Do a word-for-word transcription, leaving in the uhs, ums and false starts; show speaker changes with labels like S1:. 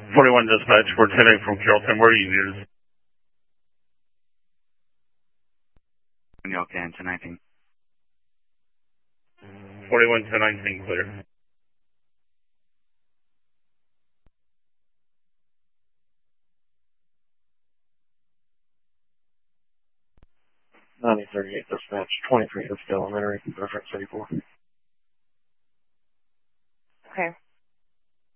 S1: forty-one dispatch, we're ten eight from Carrollton. Where are you nearest?
S2: Okay, ten nineteen.
S1: forty-one ten nineteen clear.
S3: ninety thirty-eight dispatch, twenty-three Fifth Elementary, reference thirty-four.